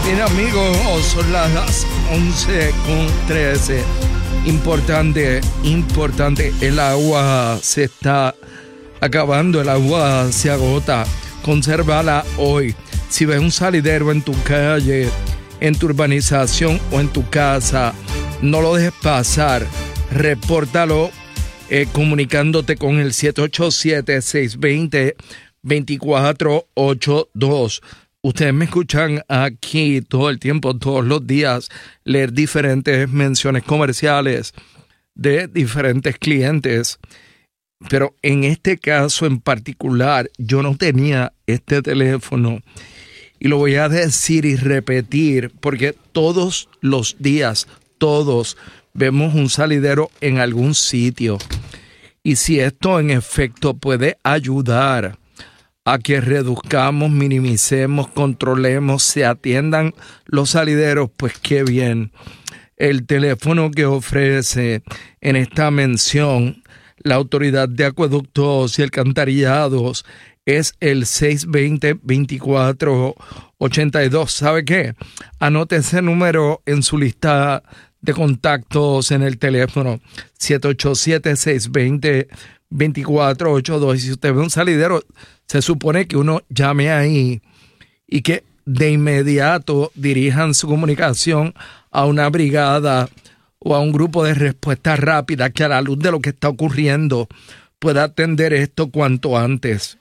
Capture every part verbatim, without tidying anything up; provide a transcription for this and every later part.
Bien, amigos, son las once con trece. Importante, importante, el agua se está acabando, el agua se agota. Consérvala hoy. Si ves un salidero en tu calle, en tu urbanización o en tu casa, no lo dejes pasar. Repórtalo eh, comunicándote con el siete ocho siete, seis dos cero, dos cuatro ocho dos. Ustedes me escuchan aquí todo el tiempo, todos los días, leer diferentes menciones comerciales de diferentes clientes. Pero en este caso en particular, yo no tenía este teléfono. Y lo voy a decir y repetir, porque todos los días, todos vemos un salidero en algún sitio. Y si esto en efecto puede ayudar a que reduzcamos, minimicemos, controlemos, se atiendan los salideros, pues qué bien. El teléfono que ofrece en esta mención la Autoridad de Acueductos y Alcantarillados es el seis dos cero, dos cuatro ocho dos. ¿Sabe qué? Anote ese número en su lista de contactos en el teléfono siete ocho siete, seis dos cero, dos cuatro ocho dos. Y si usted ve un salidero, se supone que uno llame ahí y que de inmediato dirijan su comunicación a una brigada o a un grupo de respuesta rápida que a la luz de lo que está ocurriendo pueda atender esto cuanto antes.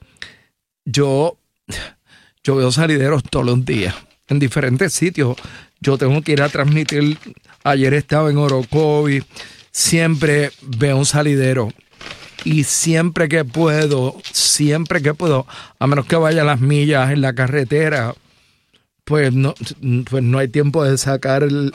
Yo, yo veo salideros todos los días en diferentes sitios. Yo tengo que ir a transmitir. Ayer estaba en Orocovi. Siempre veo un salidero. Y siempre que puedo, siempre que puedo, a menos que vaya a las millas en la carretera, pues no, pues no hay tiempo de sacar el,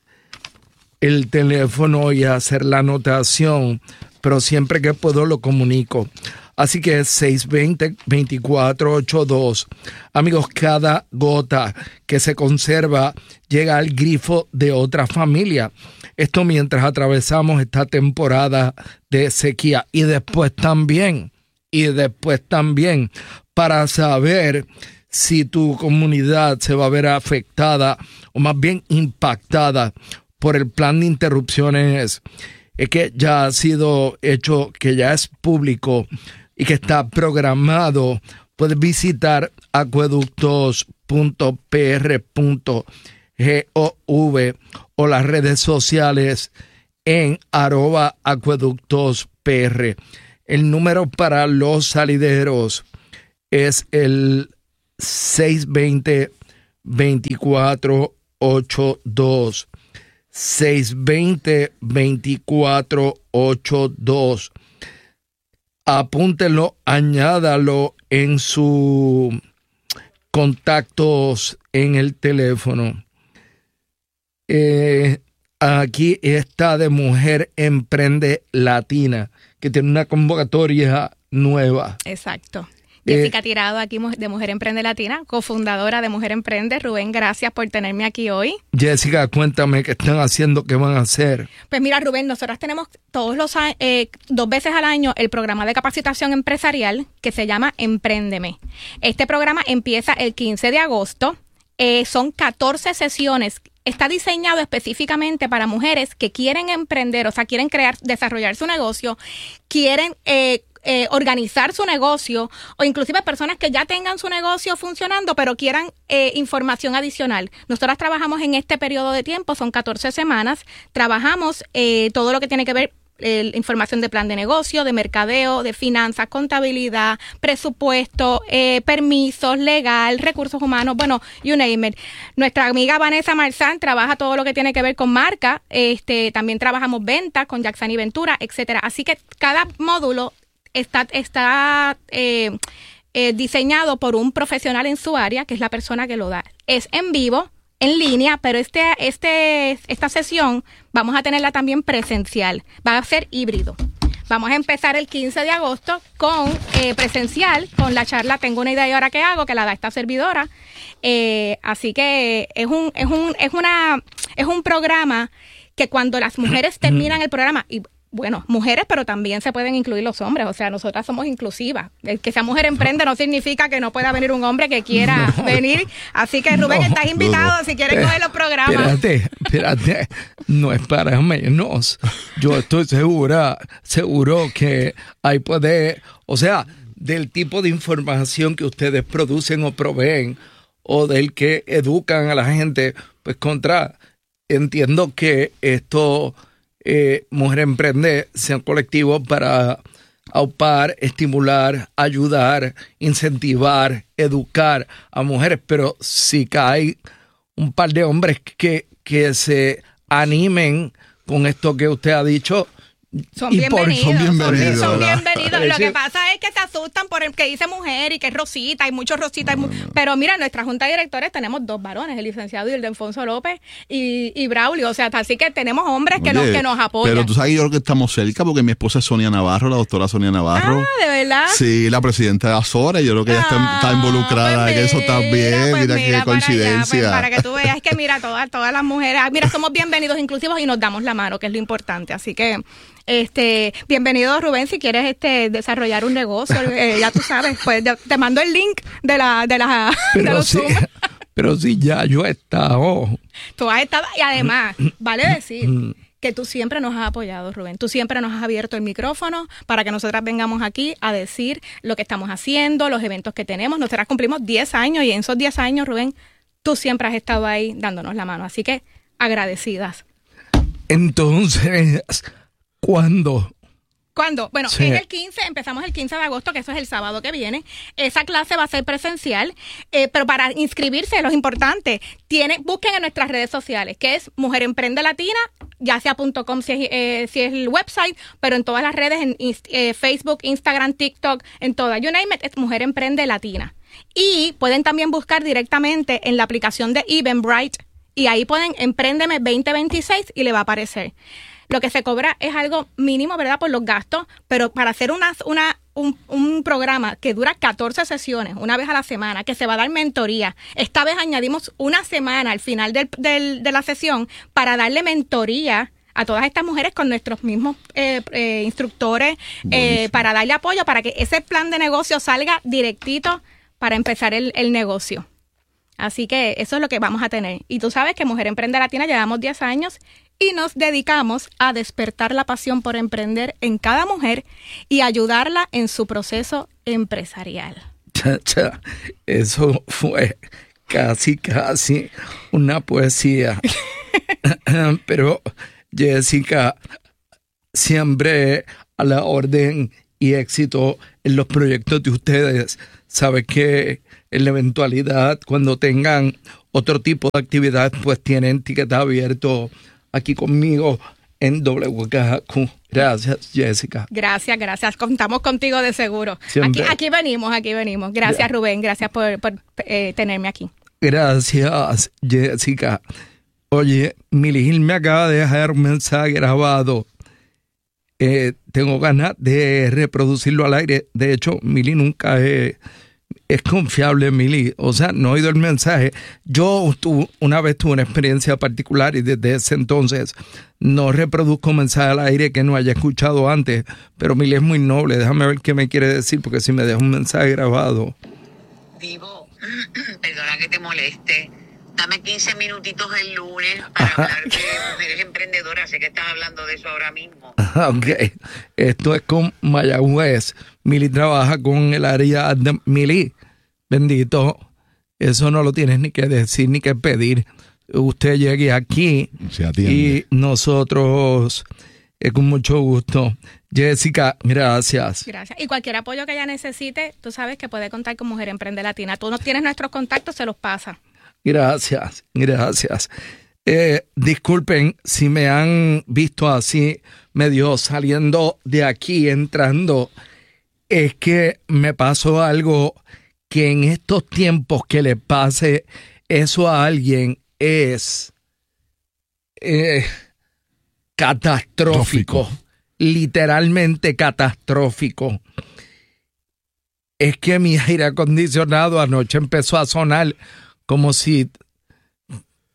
el teléfono y hacer la anotación, pero siempre que puedo lo comunico. Así que seis dos cero, dos cuatro ocho dos. Amigos, cada gota que se conserva llega al grifo de otra familia. Esto mientras atravesamos esta temporada de sequía. Y después también, y después también, para saber si tu comunidad se va a ver afectada o más bien impactada por el plan de interrupciones es que ya ha sido hecho, que ya es público y que está programado. Puedes visitar acueductos punto p r punto gov o las redes sociales en arroba acueductospr. El número para los salideros es el seis dos cero, dos cuatro ocho dos. seis dos cero, dos cuatro ocho dos. Apúntenlo, añádalo en sus contactos en el teléfono. Eh, aquí está de Mujer Emprende Latina, que tiene una convocatoria nueva. Exacto. Jessica eh, Tirado, aquí de Mujer Emprende Latina, cofundadora de Mujer Emprende. Rubén, gracias por tenerme aquí hoy. Jessica, cuéntame qué están haciendo, qué van a hacer. Pues mira, Rubén, nosotros tenemos todos los eh, dos veces al año el programa de capacitación empresarial que se llama Empréndeme. Este programa empieza el quince de agosto. Eh, son catorce sesiones. Está diseñado específicamente para mujeres que quieren emprender, o sea, quieren crear, desarrollar su negocio, quieren eh, eh, organizar su negocio, o inclusive personas que ya tengan su negocio funcionando, pero quieran eh, información adicional. Nosotras trabajamos en este periodo de tiempo, son catorce semanas, trabajamos eh, todo lo que tiene que ver Eh, información de plan de negocio, de mercadeo, de finanzas, contabilidad, presupuesto, eh, permisos, legal, recursos humanos, bueno, you name it. Nuestra amiga Vanessa Marzán trabaja todo lo que tiene que ver con marca, este, también trabajamos ventas con Jackson y Ventura, etcétera. Así que cada módulo está, está eh, eh, diseñado por un profesional en su área, que es la persona que lo da. Es en vivo, en línea, pero este, este, esta sesión vamos a tenerla también presencial. Va a ser híbrido. Vamos a empezar el quince de agosto con eh, presencial, con la charla Tengo una idea y ahora qué hago, que la da esta servidora. Eh, así que es un, es un, es una, es un programa que cuando las mujeres terminan el programa, y bueno, mujeres, pero también se pueden incluir los hombres. O sea, nosotras somos inclusivas. El que esa mujer emprende no significa que no pueda venir un hombre que quiera no. venir. Así que, Rubén, no, estás invitado no, si quieres coger los programas. Espérate, espérate. No es para menos. Yo estoy segura, seguro que ahí puede, o sea, del tipo de información que ustedes producen o proveen, o del que educan a la gente, pues contra, entiendo que esto... Eh, Mujer Emprende sea un colectivo para aupar, estimular, ayudar, incentivar, educar a mujeres, pero si cae un par de hombres que, que se animen con esto que usted ha dicho, Son bienvenidos, son bienvenidos. Son, son bienvenidos. Lo que pasa es que se asustan por el que dice mujer y que es Rosita, hay muchos Rositas. No, no, no. Pero mira, en nuestra junta de directores tenemos dos varones, el licenciado Ildefonso López y, y Braulio. O sea, así que tenemos hombres que, Oye, nos, que nos apoyan. Pero tú sabes, yo creo que estamos cerca porque mi esposa es Sonia Navarro, la doctora Sonia Navarro. Ah, ¿de verdad? Sí, la presidenta de Azora. Yo creo que ella ah, está, está involucrada pues en eso también. Pues mira, mira qué coincidencia. Allá, pues para que tú veas que mira, todas, todas las mujeres, mira, somos bienvenidos inclusivos y nos damos la mano, que es lo importante. Así que... Este, bienvenido Rubén, si quieres este desarrollar un negocio, eh, ya tú sabes, pues te, te mando el link de la de la pero de los sí, Zoom. Pero sí, ya yo he estado. Tú has estado y además, vale decir que tú siempre nos has apoyado, Rubén. Tú siempre nos has abierto el micrófono para que nosotras vengamos aquí a decir lo que estamos haciendo, los eventos que tenemos. Nosotras cumplimos diez años y en esos diez años, Rubén, tú siempre has estado ahí dándonos la mano. Así que agradecidas. Entonces, ¿cuándo? ¿Cuándo? Bueno, sí. es el quince, empezamos el quince de agosto, que eso es el sábado que viene. Esa clase va a ser presencial, eh, pero para inscribirse, lo importante, tiene, busquen en nuestras redes sociales, que es Mujer Emprende Latina, ya sea punto com si es, eh, si es el website, pero en todas las redes, en eh, Facebook, Instagram, TikTok, en todas, you name it, es Mujer Emprende Latina. Y pueden también buscar directamente en la aplicación de Eventbrite, y ahí pueden Empréndeme veinte veintiséis y le va a aparecer. Lo que se cobra es algo mínimo, ¿verdad? Por los gastos, pero para hacer una, una, un, un programa que dura catorce sesiones, una vez a la semana, que se va a dar mentoría. Esta vez añadimos una semana al final del, del, de la sesión para darle mentoría a todas estas mujeres con nuestros mismos eh, eh, instructores, eh, para darle apoyo, para que ese plan de negocio salga directito para empezar el, el negocio. Así que eso es lo que vamos a tener. Y tú sabes que Mujer Emprende Latina llevamos diez años y nos dedicamos a despertar la pasión por emprender en cada mujer y ayudarla en su proceso empresarial. Cha, cha, eso fue casi, casi una poesía. Pero, Jessica, siempre a la orden y éxito en los proyectos de ustedes. Sabes que en la eventualidad, cuando tengan otro tipo de actividad, pues tienen ticket abierto aquí conmigo en W K Q. Gracias, Jessica. Gracias, gracias. Contamos contigo de seguro. Aquí, aquí venimos, aquí venimos. Gracias, Rubén. Gracias por, por eh, tenerme aquí. Gracias, Jessica. Oye, Mili me acaba de dejar un mensaje grabado. Eh, tengo ganas de reproducirlo al aire. De hecho, Mili nunca es, es confiable, Mili. O sea, no he oído el mensaje. Yo tu, una vez tuve una experiencia particular y desde ese entonces no reproduzco mensaje al aire que no haya escuchado antes. Pero Mili es muy noble. Déjame ver qué me quiere decir, porque si me deja un mensaje grabado. Divo, perdona que te moleste. Dame quince minutitos el lunes para Ajá. hablar de mujeres emprendedoras. Sé que estás hablando de eso ahora mismo. Ok. Esto es con Mayagüez. Mili trabaja con el área de Mili. Bendito. Eso no lo tienes ni que decir ni que pedir. Usted llegue aquí y nosotros, eh, con mucho gusto. Jessica, gracias. Gracias. Y cualquier apoyo que ella necesite, tú sabes que puede contar con Mujer Emprende Latina. Tú no tienes nuestros contactos, se los pasa. Gracias, gracias. Eh, disculpen si me han visto así medio saliendo de aquí, entrando. Es que me pasó algo que en estos tiempos que le pase eso a alguien es eh, catastrófico, Trófico. Literalmente catastrófico. Es que mi aire acondicionado anoche empezó a sonar como si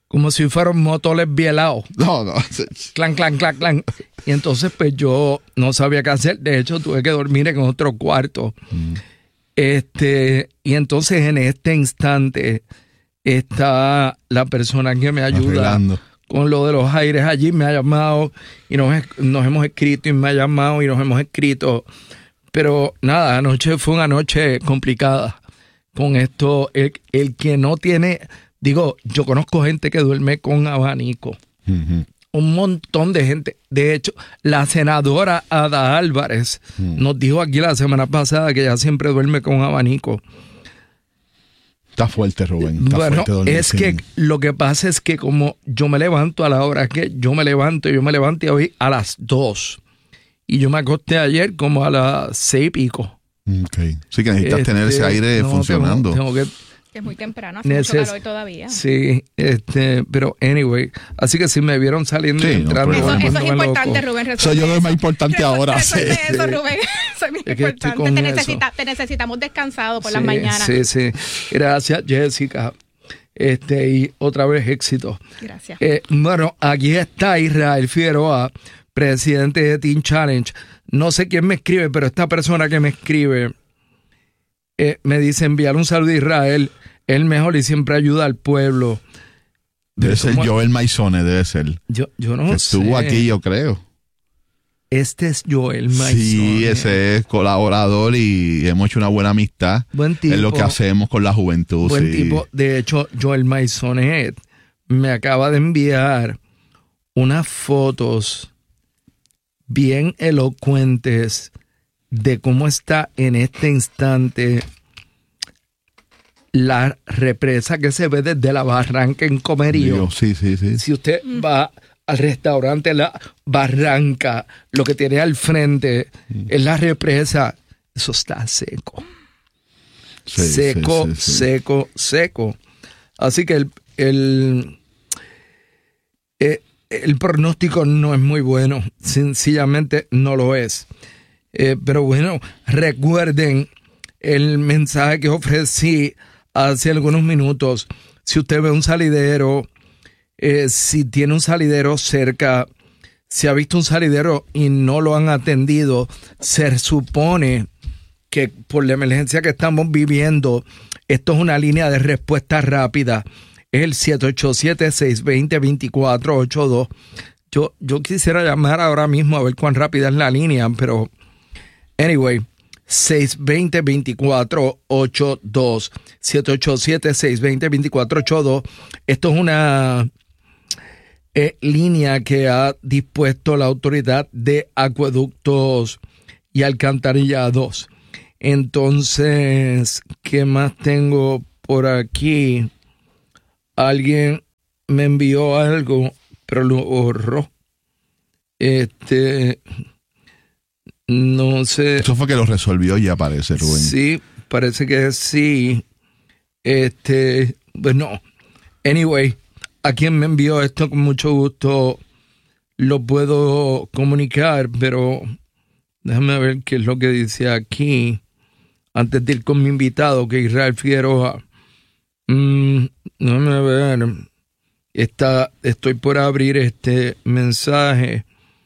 como si fueran motores bielados. No, no. Clan, clan, clan, clan. Y entonces, pues yo no sabía qué hacer. De hecho, tuve que dormir en otro cuarto. Mm. Este, y entonces, en este instante, está la persona que me ayuda Arreglando. Con lo de los aires allí. Me ha llamado y nos, nos hemos escrito y me ha llamado y nos hemos escrito. Pero nada, anoche fue una noche complicada con esto. El, el que no tiene... Digo, yo conozco gente que duerme con abanico. Uh-huh. Un montón de gente. De hecho, la senadora Ada Álvarez uh-huh. nos dijo aquí la semana pasada que ella siempre duerme con abanico. Está fuerte, Rubén. Está bueno, fuerte es que lo que pasa es que como yo me levanto a la hora que yo me levanto, yo me levanté hoy a las dos. Y yo me acosté ayer como a las seis y pico. Okay. Sí que necesitas este, tener ese aire no, funcionando. Tengo, tengo que... Que es muy temprano, hace Neces- mucho calor todavía. Sí, este, pero anyway, así que si me vieron saliendo sí, y entrando... No, eso, eso es importante, loco. Rubén. Soy yo lo más importante Resol- ahora. Resuelve Sí. eso, Rubén. Eso es muy es importante. Te, necesita, te necesitamos descansado por sí, las mañanas. Sí, sí. Gracias, Jessica. Este, y otra vez éxito. Gracias. Eh, bueno, aquí está Israel Figueroa, presidente de Teen Challenge. No sé quién me escribe, pero esta persona que me escribe eh, me dice enviar un saludo a Israel. Él mejor y siempre ayuda al pueblo. Debe ser ¿Cómo? Joel Maisone, debe ser. Yo, yo no que sé. Estuvo aquí, yo creo. Este es Joel Maisone. Sí, ese es colaborador y hemos hecho una buena amistad. Buen tipo. Es lo que hacemos con la juventud. Buen sí. tipo. De hecho, Joel Maisone me acaba de enviar unas fotos bien elocuentes de cómo está en este instante la represa que se ve desde la Barranca en Comerío. Digo, sí, sí, sí. Si usted mm. va al restaurante La Barranca, lo que tiene al frente mm. es la represa. Eso está seco. Sí, seco, sí, sí, sí. seco, seco. Así que el, el, el, el pronóstico no es muy bueno. Sencillamente no lo es. Eh, pero bueno, recuerden el mensaje que ofrecí hace algunos minutos. Si usted ve un salidero, eh, si tiene un salidero cerca, si ha visto un salidero y no lo han atendido, se supone que por la emergencia que estamos viviendo, esto es una línea de respuesta rápida. Es el siete ocho siete, seis dos cero, dos cuatro ocho dos. Yo, yo quisiera llamar ahora mismo a ver cuán rápida es la línea, pero anyway, seis dos cero, dos cuatro ocho dos, siete ocho siete, seis dos cero, dos cuatro ocho dos. Esto es una eh, línea que ha dispuesto la Autoridad de Acueductos y Alcantarillados. Entonces, ¿qué más tengo por aquí? Alguien me envió algo, pero lo borró. Este... No sé. Eso fue que lo resolvió y aparece, Rubén. Sí, parece que sí. Este, bueno, anyway, a quien me envió esto con mucho gusto lo puedo comunicar, pero déjame ver qué es lo que dice aquí antes de ir con mi invitado, que es Israel Figueroa. Mm, déjame ver. Está, estoy por abrir este mensaje.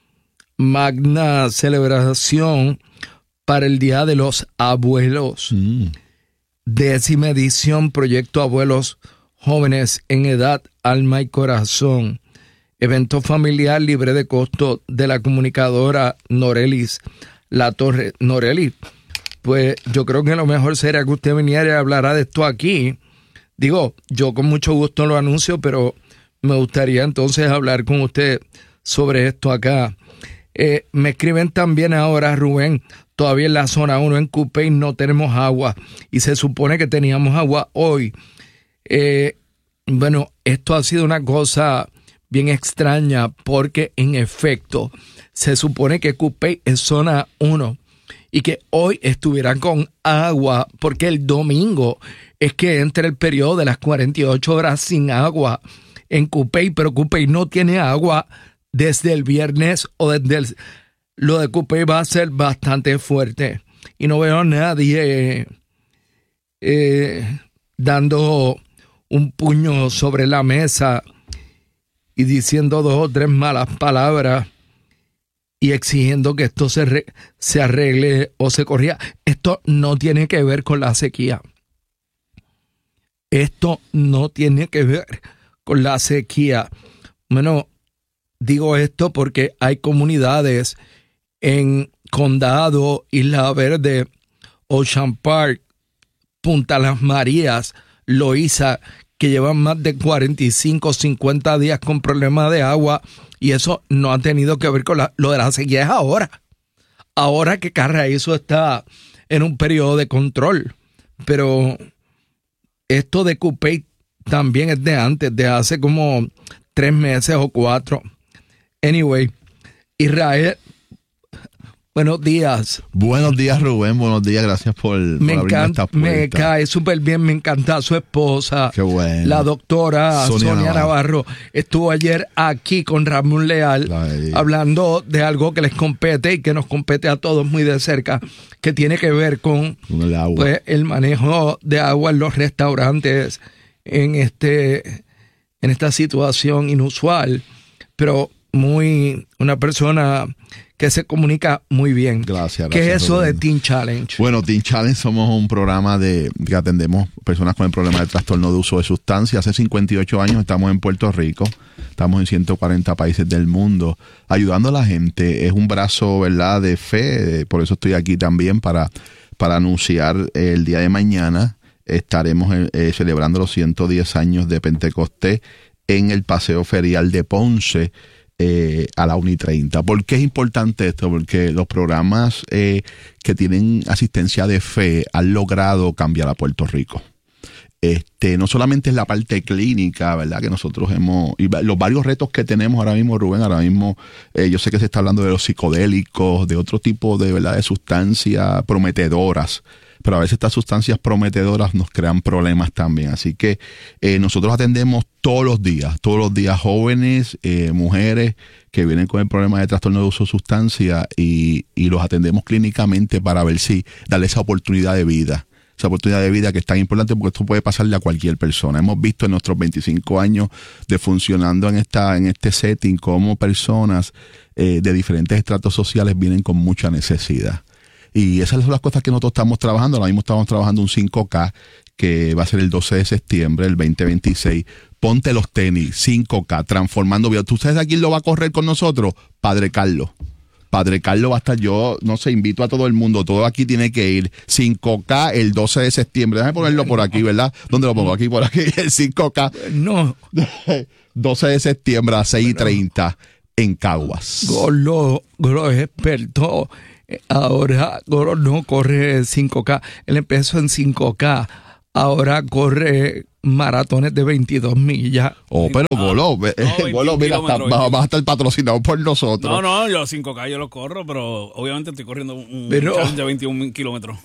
Magna celebración para el Día de los Abuelos. Mm. Décima edición, Proyecto Abuelos Jóvenes en Edad, Alma y Corazón. Evento familiar libre de costo de la comunicadora Norelis La Torre. Norelis, pues yo creo que lo mejor sería que usted viniera y hablara de esto aquí. Digo, yo con mucho gusto lo anuncio, pero me gustaría entonces hablar con usted sobre esto acá. Eh, me escriben también ahora, Rubén, todavía en la zona uno en Cupey no tenemos agua y se supone que teníamos agua hoy. Eh, bueno, esto ha sido una cosa bien extraña porque en efecto se supone que Cupey es zona uno y que hoy estuvieran con agua porque el domingo es que entra el periodo de las cuarenta y ocho horas sin agua en Cupey, pero Cupey no tiene agua desde el viernes o desde el... Lo de Cupey va a ser bastante fuerte. Y no veo a nadie eh, dando un puño sobre la mesa y diciendo dos o tres malas palabras y exigiendo que esto se, re, se arregle o se corrija. Esto no tiene que ver con la sequía. Esto no tiene que ver con la sequía. Bueno, digo esto porque hay comunidades en Condado, Isla Verde, Ocean Park, Punta Las Marías, Loíza, que llevan más de cuarenta y cinco, cincuenta días con problemas de agua, y eso no ha tenido que ver con la, lo de la sequía. Es ahora. Ahora que Carraízo está en un periodo de control. Pero esto de Cupey también es de antes, de hace como tres meses o cuatro. Anyway, Israel, buenos días. Buenos días, Rubén. Buenos días. Gracias por, me por abrirme esta puerta. Me cae súper bien. Me encanta su esposa. Qué bueno. La doctora Sonia, Sonia Navarro. Navarro estuvo ayer aquí con Ramón Leal Ay. hablando de algo que les compete y que nos compete a todos muy de cerca, que tiene que ver con, con el, agua. Pues, el manejo de agua en los restaurantes en, este, en esta situación inusual, pero muy una persona que se comunica muy bien. Gracias. ¿Qué gracias, es eso Rubén. de Teen Challenge? Bueno, Teen Challenge somos un programa de que atendemos personas con el problema de trastorno de uso de sustancias. Hace cincuenta y ocho años estamos en Puerto Rico, estamos en ciento cuarenta países del mundo, ayudando a la gente. Es un brazo, ¿verdad?, de fe. Por eso estoy aquí también para, para anunciar el día de mañana. Estaremos eh, celebrando los ciento diez años de Pentecostés en el Paseo Ferial de Ponce. Eh, a la una y treinta. ¿Por qué es importante esto? Porque los programas eh, que tienen asistencia de fe han logrado cambiar a Puerto Rico. Este, no solamente es la parte clínica, ¿verdad?, que nosotros hemos, y los varios retos que tenemos ahora mismo, Rubén, ahora mismo eh, yo sé que se está hablando de los psicodélicos, de otro tipo de, ¿verdad?, de sustancias prometedoras, pero a veces estas sustancias prometedoras nos crean problemas también. Así que eh, nosotros atendemos todos los días, todos los días jóvenes, eh, mujeres que vienen con el problema de trastorno de uso de sustancia y, y los atendemos clínicamente para ver si darle esa oportunidad de vida. Esa oportunidad de vida que es tan importante porque esto puede pasarle a cualquier persona. Hemos visto en nuestros veinticinco años de funcionando en esta en este setting cómo personas eh, de diferentes estratos sociales vienen con mucha necesidad. Y esas son las cosas que nosotros estamos trabajando. Ahora mismo estamos trabajando un cinco K que va a ser el doce de septiembre del veinte veintiséis. Ponte los tenis, cinco K, transformando vida. ¿Tú sabes a quién lo va a correr con nosotros? Padre Carlos. Padre Carlos va a estar, yo no sé, invito a todo el mundo, todo aquí tiene que ir. cinco K el doce de septiembre. Déjame ponerlo por aquí, ¿verdad? ¿Dónde lo pongo? Aquí, por aquí, el cinco K. No. doce de septiembre a las seis y treinta en Caguas. Golo, Golo es experto. Ahora Golo no corre cinco K. Él empezó en cinco K. Ahora corre maratones de veintidós millas. Oh, pero Golo, no, Golo, mira, está, vas, vas a estar patrocinado por nosotros. No, no, yo cinco K yo lo corro, pero obviamente estoy corriendo un pero, challenge de veintiún kilómetros.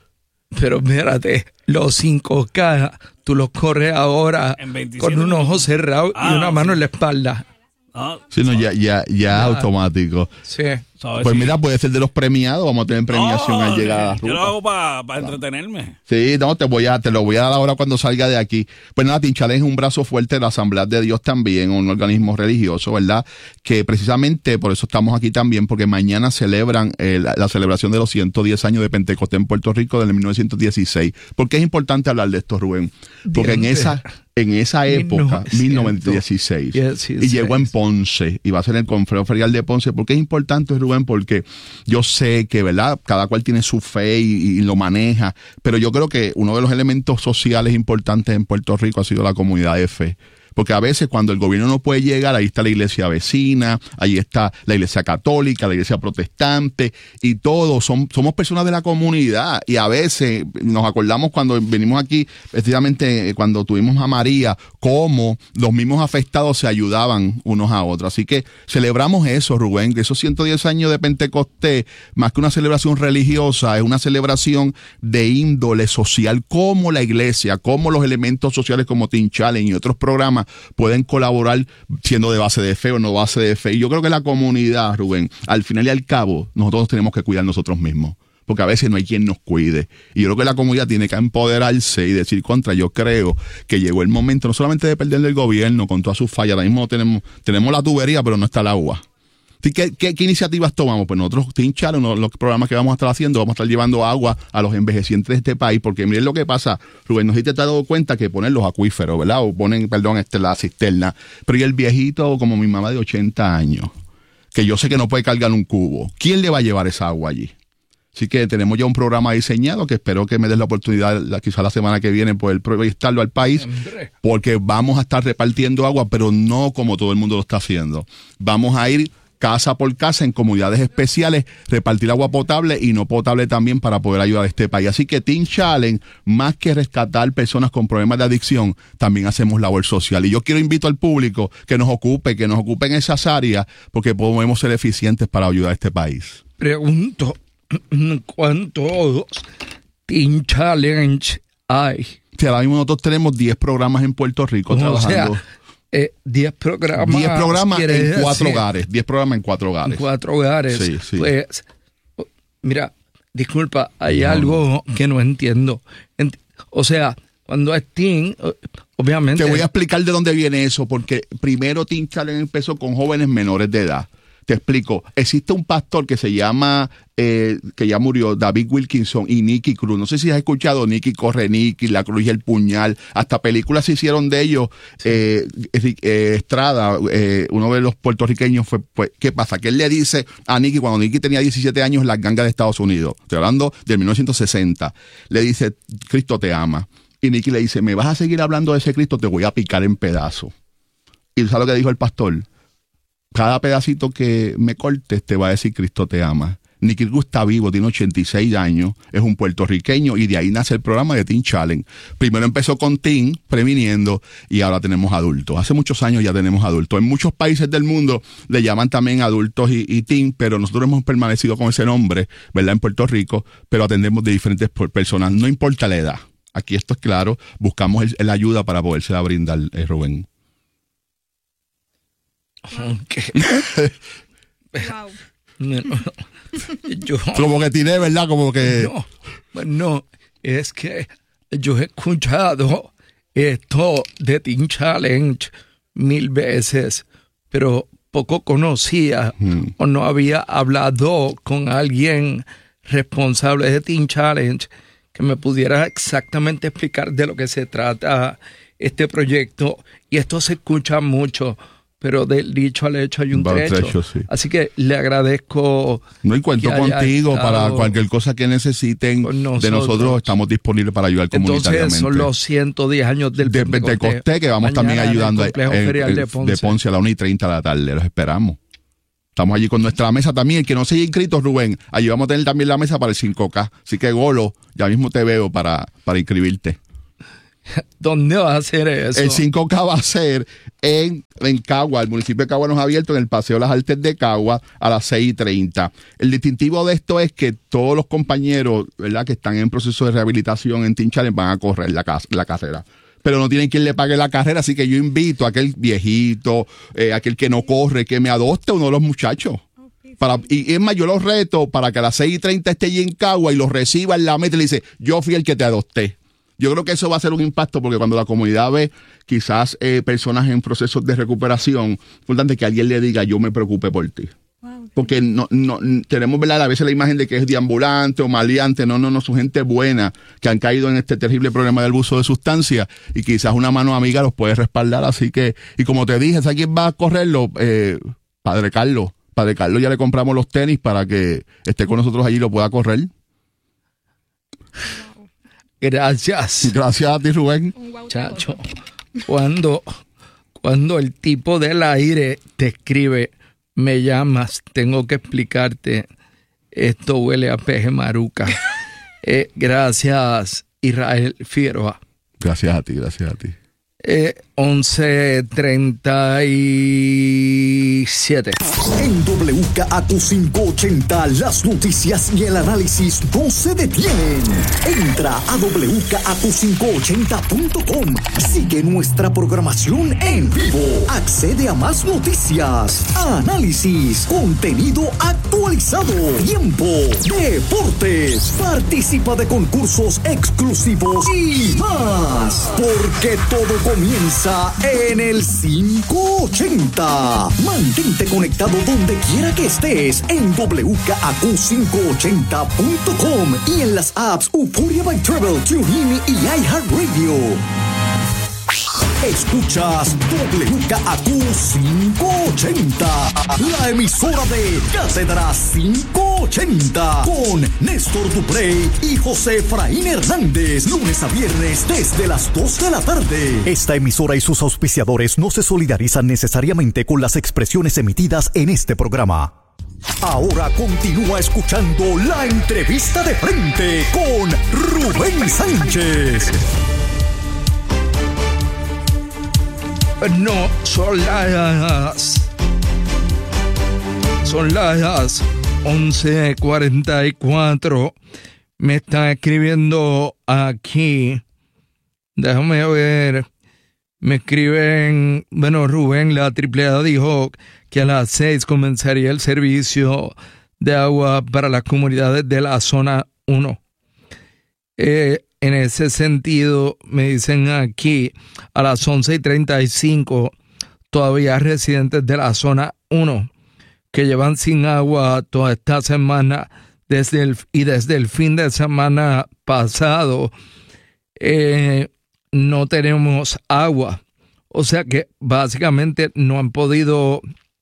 Pero espérate, los cinco K tú los corres ahora con un ojo cerrado ah, y una mano sí. en la espalda. Ah, sí, no, ya, ya, ya automático. Sí. Pues mira, puede ser de los premiados, vamos a tener premiación no, al llegar a la ruta. Yo lo hago para pa entretenerme. Sí, no, te voy a, te lo voy a dar ahora cuando salga de aquí. Pues nada, Teen Challenge es un brazo fuerte de la Asamblea de Dios también, un organismo religioso, ¿verdad? Que precisamente por eso estamos aquí también, porque mañana celebran eh, la, la celebración de los ciento diez años de Pentecostés en Puerto Rico del mil novecientos dieciséis. ¿Por qué es importante hablar de esto, Rubén? Porque en esa... En esa época, mil novecientos dieciséis, y llegó en Ponce, y va a ser el Confreo Ferial de Ponce. ¿Por qué es importante, Rubén? Porque yo sé que, ¿verdad?, cada cual tiene su fe y, y lo maneja, pero yo creo que uno de los elementos sociales importantes en Puerto Rico ha sido la comunidad de fe. Porque a veces cuando el gobierno no puede llegar, ahí está la iglesia vecina, ahí está la iglesia católica, la iglesia protestante, y todos son, somos personas de la comunidad. Y a veces nos acordamos cuando venimos aquí, precisamente cuando tuvimos a María, cómo los mismos afectados se ayudaban unos a otros. Así que celebramos eso, Rubén, que esos ciento diez años de Pentecostés, más que una celebración religiosa, es una celebración de índole social, como la iglesia, como los elementos sociales como Teen Challenge y otros programas pueden colaborar siendo de base de fe o no base de fe. Y yo creo que la comunidad, Rubén, al final y al cabo, nosotros tenemos que cuidar nosotros mismos. porque a veces no hay quien nos cuide. Y yo creo que la comunidad tiene que empoderarse y decir contra, yo creo que llegó el momento no solamente de perderle el gobierno con todas sus fallas, ahora mismo tenemos, tenemos la tubería, pero no está el agua. ¿Qué, qué, qué iniciativas tomamos? Pues nosotros, Teen Challenge, uno de los programas que vamos a estar haciendo, vamos a estar llevando agua a los envejecientes de este país, porque miren lo que pasa, Rubén, no sé si te has dado cuenta que ponen los acuíferos, ¿verdad? O ponen, perdón, este, la cisterna, pero y el viejito, como mi mamá de ochenta años, que yo sé que no puede cargar un cubo, ¿quién le va a llevar esa agua allí? Así que tenemos ya un programa diseñado que espero que me des la oportunidad, la, quizá la semana que viene, poder proyectarlo al país, porque vamos a estar repartiendo agua, pero no como todo el mundo lo está haciendo. Vamos a ir casa por casa en comunidades especiales, repartir agua potable y no potable también para poder ayudar a este país. Así que Teen Challenge, más que rescatar personas con problemas de adicción, también hacemos labor social. Y yo quiero invitar al público que nos ocupe, que nos ocupe en esas áreas, porque podemos ser eficientes para ayudar a este país. Pregunto, ¿cuántos Teen Challenge hay? Sí, ahora mismo nosotros tenemos diez programas en Puerto Rico O trabajando. sea, Eh, diez programas. diez programas en cuatro decir, hogares. diez programas en cuatro hogares. En cuatro hogares. Sí, sí. Pues, mira, disculpa, hay no. algo que no entiendo. Ent- o sea, cuando es teen, obviamente. Te voy a explicar de dónde viene eso, porque primero Teen Challenge empezó con jóvenes menores de edad. Te explico. Existe un pastor que se llama, eh, que ya murió, David Wilkinson y Nicky Cruz. No sé si has escuchado Nicky Corre Nicky, La Cruz y el Puñal. Hasta películas se hicieron de ellos. Eh, eh, Estrada, eh, uno de los puertorriqueños, fue, fue, ¿qué pasa? Que él le dice a Nicky, cuando Nicky tenía diecisiete años, en las gangas de Estados Unidos, estoy hablando del mil novecientos sesenta, le dice, Cristo te ama. Y Nicky le dice, me vas a seguir hablando de ese Cristo, te voy a picar en pedazos. ¿Y sabes lo que dijo el pastor? Cada pedacito que me cortes te va a decir Cristo te ama. Nicky Cruz está vivo, tiene ochenta y seis años, es un puertorriqueño y de ahí nace el programa de Teen Challenge. Primero empezó con teen, previniendo, y ahora tenemos adultos. Hace muchos años ya tenemos adultos. En muchos países del mundo le llaman también adultos y, y teen, pero nosotros hemos permanecido con ese nombre, ¿verdad? En Puerto Rico, pero atendemos de diferentes personas, no importa la edad. Aquí esto es claro, buscamos el, la ayuda para poderse brindar, eh, Rubén. Okay. Wow. No, no, yo, como que tiene, ¿verdad? Como que... No, no, es que yo he escuchado esto de Teen Challenge mil veces, pero poco conocía hmm. o no había hablado con alguien responsable de Teen Challenge que me pudiera exactamente explicar de lo que se trata este proyecto. Y esto se escucha mucho, pero del dicho al hecho hay un trecho. trecho sí. Así que le agradezco. No, y cuento contigo para cualquier cosa que necesiten nosotros. De nosotros. Estamos disponibles para ayudar comunitariamente. Entonces son los ciento diez años del de Pentecostés, que vamos mañana también ayudando en el, el, el, de, Ponce. de Ponce a la una y treinta de la tarde. Los esperamos. Estamos allí con nuestra mesa también. El que no se haya inscrito, Rubén, allí vamos a tener también la mesa para el cinco K. Así que, Golo, ya mismo te veo para, para inscribirte. ¿Dónde va a ser eso? El cinco K va a ser en, en Cagua. El municipio de Cagua nos ha abierto en el Paseo Las Artes de Cagua a las seis y treinta. El distintivo de esto es que todos los compañeros, ¿verdad?, que están en proceso de rehabilitación en Teen Challenge van a correr la, la carrera. Pero no tienen quien le pague la carrera, así que yo invito a aquel viejito, eh, aquel que no corre, que me adopte uno de los muchachos. Para, y es más, yo los reto para que a las seis y treinta esté allí en Cagua y los reciba en la meta y le dice, yo fui el que te adopté. Yo creo que eso va a ser un impacto porque cuando la comunidad ve quizás eh, personas en procesos de recuperación, es importante que alguien le diga, yo me preocupé por ti. Wow. Porque no, no tenemos, ¿verdad?, a veces la imagen de que es deambulante o maleante. No, no, no, son gente buena que han caído en este terrible problema del abuso de sustancias y quizás una mano amiga los puede respaldar. Así que, y como te dije, ¿sabes quién va a correrlo? Eh, Padre Carlos. Padre Carlos ya le compramos los tenis para que esté con nosotros allí y lo pueda correr. Gracias. Gracias a ti, Rubén. Chacho, cuando, cuando el tipo del aire te escribe, me llamas, tengo que explicarte, esto huele a peje maruca. eh, gracias, Israel Figueroa. Gracias a ti, gracias a ti. Eh, once treinta y siete. En W K A Q quinientos ochenta, las noticias y el análisis no se detienen. Entra a w k a q quinientos ochenta punto com. Sigue nuestra programación en vivo. Accede a más noticias, análisis, contenido actualizado, tiempo, deportes, participa de concursos exclusivos y más. Porque todo comienza en el quinientos ochenta. Mantente conectado donde quiera que estés en w k a q quinientos ochenta punto com y en las apps Euphoria by Travel, TuneIn y iHeartRadio. Escuchas W K A Q quinientos ochenta, la emisora de Cátedra quinientos ochenta, con Néstor Duprey y José Efraín Hernández, lunes a viernes desde las dos de la tarde. Esta emisora y sus auspiciadores no se solidarizan necesariamente con las expresiones emitidas en este programa. Ahora continúa escuchando la entrevista de frente con Rubén Sánchez. No, son las... Son las once cuarenta y cuatro. Me están escribiendo aquí. Déjame ver. Me escriben... Bueno, Rubén, la triple A dijo que a las seis comenzaría el servicio de agua para las comunidades de la zona uno. Eh... En ese sentido, me dicen aquí, a las once y treinta y cinco, todavía residentes de la zona uno que llevan sin agua toda esta semana desde el, y desde el fin de semana pasado, eh, no tenemos agua. O sea que básicamente no han podido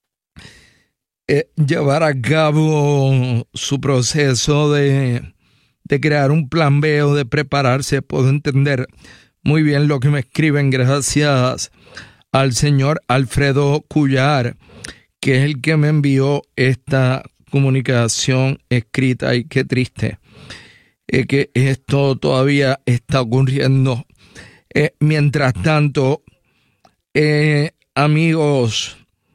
eh, llevar a cabo su proceso de... de crear un plan B o de prepararse. Puedo entender muy bien lo que me escriben, gracias al señor Alfredo Cuyar, que es el que me envió esta comunicación escrita. Y qué triste eh, que esto todavía está ocurriendo. Eh, mientras tanto, eh, amigos,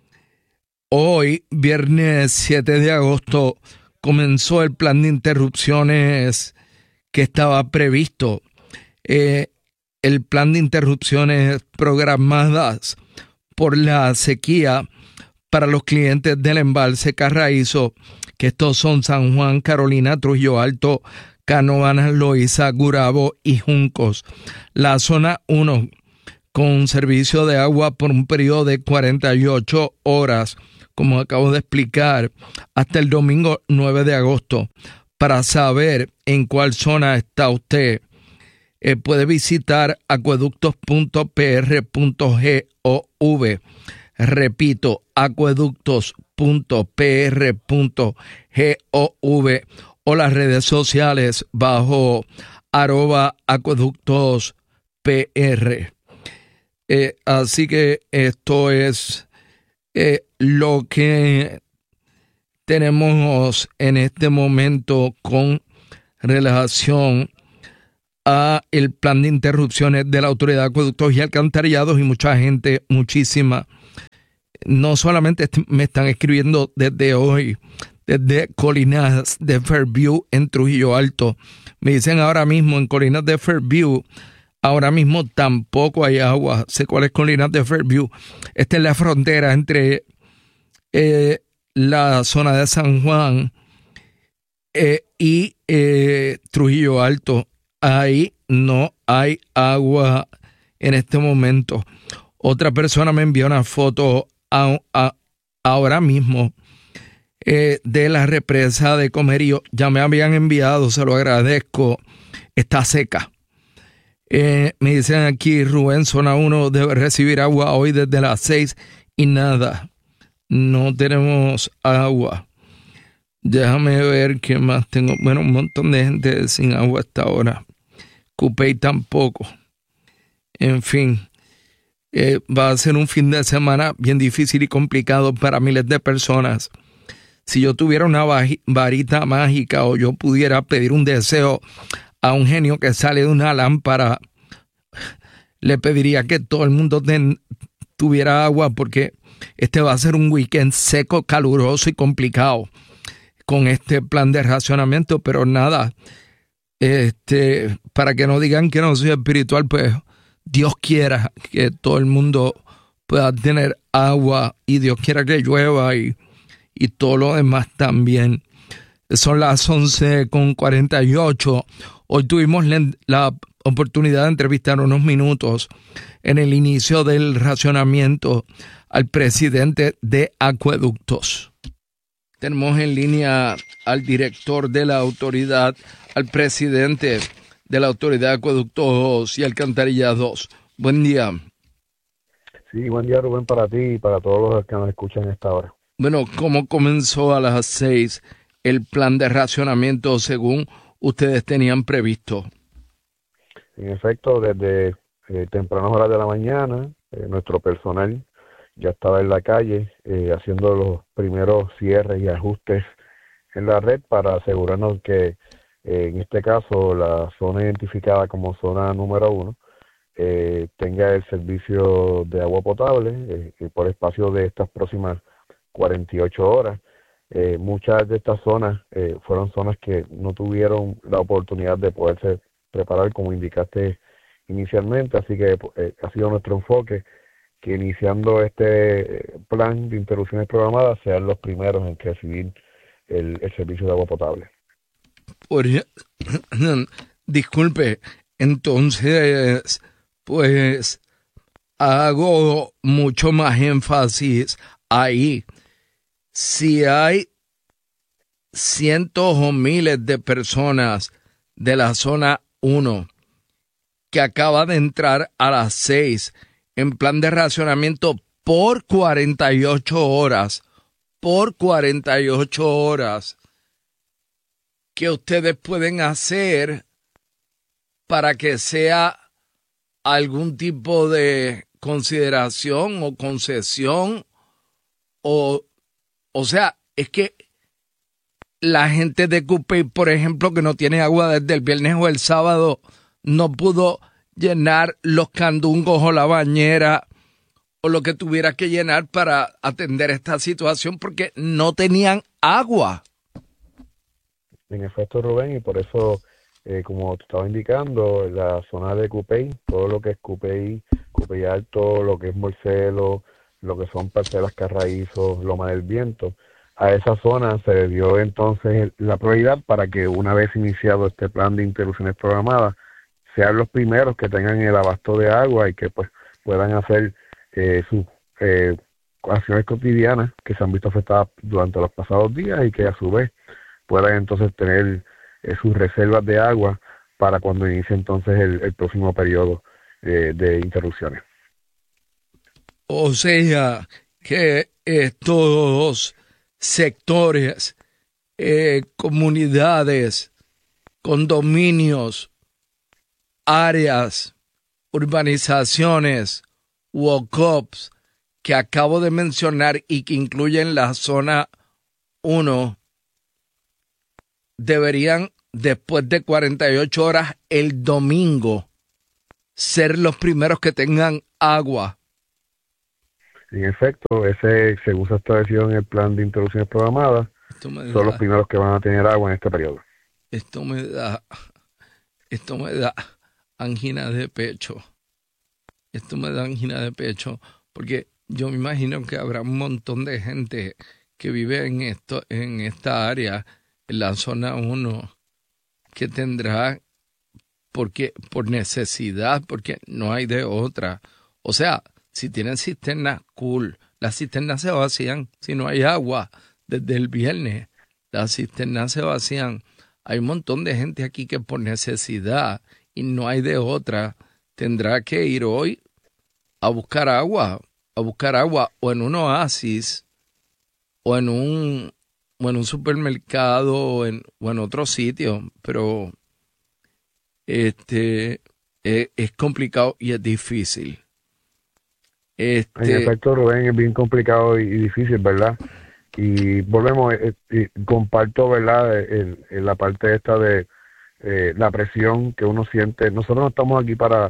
hoy, viernes siete de agosto, comenzó el plan de interrupciones que estaba previsto. Eh, el plan de interrupciones programadas por la sequía para los clientes del embalse Carraízo, que estos son San Juan, Carolina, Trujillo Alto, Canóvanas, Loíza, Gurabo y Juncos. La zona uno, con servicio de agua por un periodo de cuarenta y ocho horas, como acabo de explicar, hasta el domingo nueve de agosto. Para saber en cuál zona está usted, eh, puede visitar acueductos punto p r punto gov. Repito, acueductos punto p r punto gov o las redes sociales bajo arroba acueductos pr. Eh, así que esto es eh, lo que tenemos en este momento con relación a el plan de interrupciones de la Autoridad de Acueductos y Alcantarillados. Y mucha gente, muchísima, no solamente me están escribiendo desde hoy, desde Colinas de Fairview en Trujillo Alto. Me dicen ahora mismo en Colinas de Fairview, ahora mismo tampoco hay agua. Sé cuál es Colinas de Fairview. Esta es la frontera entre eh, la zona de San Juan eh, y eh, Trujillo Alto. Ahí no hay agua en este momento. Otra persona me envió una foto a, a, ahora mismo eh, de la represa de Comerío. Ya me habían enviado, se lo agradezco. Está seca. Eh, me dicen aquí, Rubén, zona uno debe recibir agua hoy desde las seis y nada. No tenemos agua. Déjame ver qué más tengo. Bueno, un montón de gente sin agua hasta ahora. Cupey tampoco. En fin, eh, va a ser un fin de semana bien difícil y complicado para miles de personas. Si yo tuviera una varita mágica o yo pudiera pedir un deseo a un genio que sale de una lámpara, le pediría que todo el mundo ten, tuviera agua porque este va a ser un weekend seco, caluroso y complicado con este plan de racionamiento, pero nada, este, para que no digan que no soy espiritual, pues Dios quiera que todo el mundo pueda tener agua y Dios quiera que llueva y, y todo lo demás también. Son las once con cuarenta y ocho. Hoy tuvimos la, la oportunidad de entrevistar unos minutos en el inicio del racionamiento al presidente de Acueductos. Tenemos en línea al director de la autoridad, al presidente de la autoridad de Acueductos y Alcantarillados. Buen día. Sí, buen día, Rubén, para ti y para todos los que nos escuchan a esta hora. Bueno, ¿cómo comenzó a las seis el plan de racionamiento según ustedes tenían previsto? En efecto, desde eh, tempranas horas de la mañana, eh, nuestro personal ya estaba en la calle eh, haciendo los primeros cierres y ajustes en la red para asegurarnos que eh, en este caso la zona identificada como zona número uno eh, tenga el servicio de agua potable eh, por espacio de estas próximas cuarenta y ocho horas. Eh, muchas de estas zonas eh, fueron zonas que no tuvieron la oportunidad de poderse preparar como indicaste inicialmente, así que eh, ha sido nuestro enfoque que iniciando este plan de interrupciones programadas sean los primeros en recibir el, el servicio de agua potable. Por, disculpe, entonces, pues hago mucho más énfasis ahí. Si hay cientos o miles de personas de la zona uno que acaba de entrar a las seis en plan de racionamiento por cuarenta y ocho horas, por cuarenta y ocho horas, ¿qué ustedes pueden hacer para que sea algún tipo de consideración o concesión? O, o sea, es que la gente de Cupey, por ejemplo, que no tiene agua desde el viernes o el sábado, no pudo llenar los candungos o la bañera o lo que tuviera que llenar para atender esta situación porque no tenían agua. En efecto, Rubén, y por eso, eh, como te estaba indicando, la zona de Cupey, todo lo que es Cupey, Cupey Alto, lo que es Morcelo, lo que son parcelas Carraízo, Loma del Viento, a esa zona se le dio entonces la prioridad para que una vez iniciado este plan de interrupciones programadas, sean los primeros que tengan el abasto de agua y que pues puedan hacer eh, sus eh, acciones cotidianas que se han visto afectadas durante los pasados días y que a su vez puedan entonces tener eh, sus reservas de agua para cuando inicie entonces el, el próximo periodo eh, de interrupciones. O sea, que estos sectores, eh, comunidades, condominios, áreas, urbanizaciones, walk-ups que acabo de mencionar y que incluyen la zona uno, deberían, después de cuarenta y ocho horas, el domingo, ser los primeros que tengan agua. En efecto, ese, según se estableció en el plan de interrupciones programadas, son da, los primeros que van a tener agua en este periodo. Esto me da, esto me da angina de pecho. Esto me da angina de pecho porque yo me imagino que habrá un montón de gente que vive en esto, en esta área, en la zona uno, que tendrá porque por necesidad, porque no hay de otra. O sea, si tienen cisternas, cool. Las cisternas se vacían si no hay agua desde el viernes. Las cisternas se vacían. Hay un montón de gente aquí que por necesidad y no hay de otra tendrá que ir hoy a buscar agua, a buscar agua o en un oasis o en un o en un supermercado o en, o en otro sitio, pero este es, es complicado y es difícil. Este... En efecto, Rubén, es bien complicado y, y difícil, ¿verdad? Y volvemos, eh, eh, comparto, ¿verdad? En, en la parte esta de eh, la presión que uno siente. Nosotros no estamos aquí para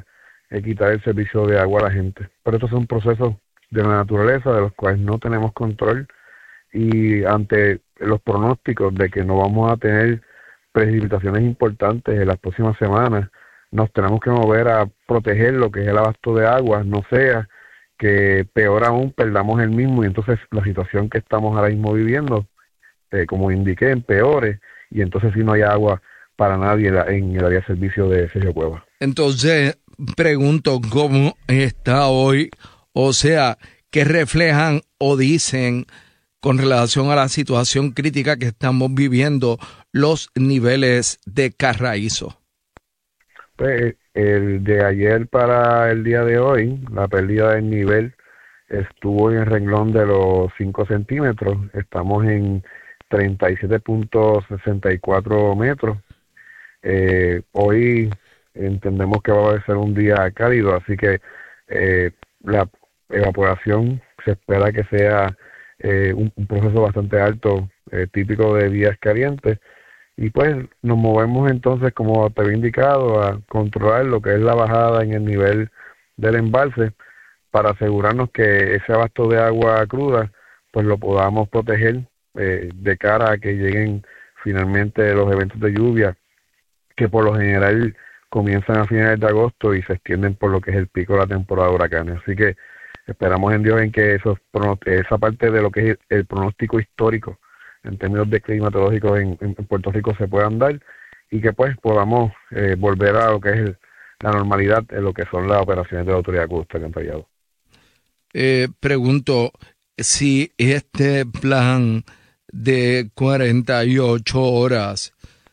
eh, quitar el servicio de agua a la gente. Pero estos son procesos de la naturaleza de los cuales no tenemos control, y ante los pronósticos de que no vamos a tener precipitaciones importantes en las próximas semanas, nos tenemos que mover a proteger lo que es el abasto de agua, no sea que peor aún perdamos el mismo, y entonces la situación que estamos ahora mismo viviendo, eh, como indiqué, empeore, y entonces si no hay agua para nadie en el área de servicio de Sergio Cuevas. Entonces, pregunto cómo está hoy, o sea, qué reflejan o dicen con relación a la situación crítica que estamos viviendo los niveles de Carraízo. Pues el de ayer para el día de hoy, la pérdida del nivel estuvo en el renglón de los cinco centímetros. Estamos en treinta y siete punto sesenta y cuatro metros. Eh, hoy entendemos que va a ser un día cálido, así que eh, la evaporación se espera que sea eh, un, un proceso bastante alto, eh, típico de días calientes. Y pues nos movemos entonces, como te había indicado, a controlar lo que es la bajada en el nivel del embalse para asegurarnos que ese abasto de agua cruda pues lo podamos proteger eh, de cara a que lleguen finalmente los eventos de lluvia, que por lo general comienzan a finales de agosto y se extienden por lo que es el pico de la temporada de huracanes. Así que esperamos en Dios en que esos, esa parte de lo que es el pronóstico histórico en términos de climatológicos en, en Puerto Rico se puedan dar, y que pues podamos eh, volver a lo que es el, la normalidad en lo que son las operaciones de la autoridad costera que han fallado. Eh, pregunto si este plan de cuarenta y ocho horas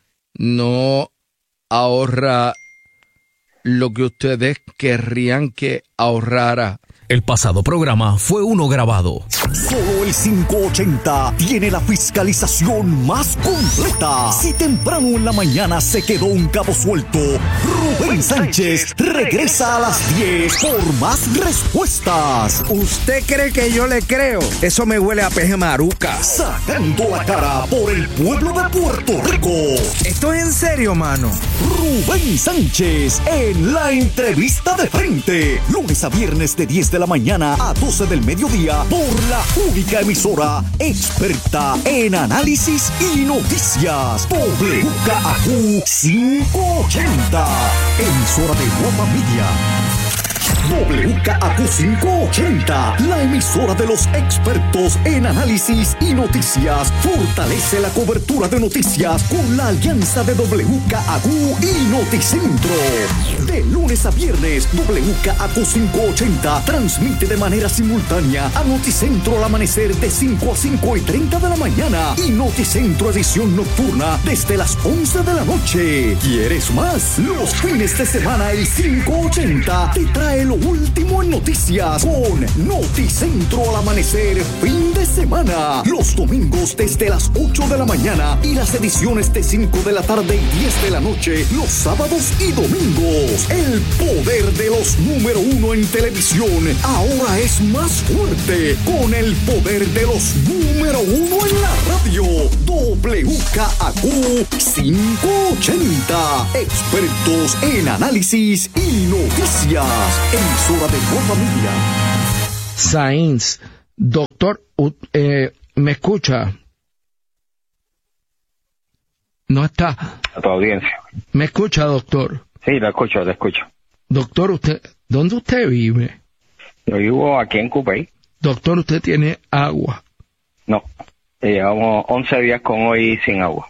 no ahorra lo que ustedes querrían que ahorrara. El pasado programa fue uno grabado. Solo el quinientos ochenta tiene la fiscalización más completa. Si temprano en la mañana se quedó un cabo suelto, Rubén Sánchez regresa a las diez por más respuestas. ¿Usted cree que yo le creo? Eso me huele a peje maruca. Sacando la cara por el pueblo de Puerto Rico. ¿Esto es en serio, mano? Rubén Sánchez en la entrevista de frente. Lunes a viernes de diez de la mañana a doce del mediodía por la única emisora experta en análisis y noticias. W K A Q quinientos ochenta. Emisora de Guapa Media. W K A Q quinientos ochenta, la emisora de los expertos en análisis y noticias, fortalece la cobertura de noticias con la alianza de W K A Q y Noticentro. De lunes a viernes, W K A Q quinientos ochenta transmite de manera simultánea a Noticentro al amanecer de cinco a cinco y treinta de la mañana y Noticentro edición nocturna desde las once de la noche. ¿Quieres más? Los fines de semana el quinientos ochenta te trae lo último en noticias con Noticentro al amanecer fin de semana. Los domingos desde las ocho de la mañana y las ediciones de cinco de la tarde y diez de la noche los sábados y domingos. El poder de los número uno en televisión ahora es más fuerte con el poder de los número uno en la radio. W K A Q quinientos ochenta, expertos en análisis y noticias. Emisora de Guapa Media. Sainz, doctor, eh, ¿me escucha? No está. A tu audiencia. ¿Me escucha, doctor? Sí, lo escucho, lo escucho. Doctor, usted, ¿dónde usted vive? Yo vivo aquí en Cupey. Doctor, ¿usted tiene agua? No, llevamos once días con hoy sin agua.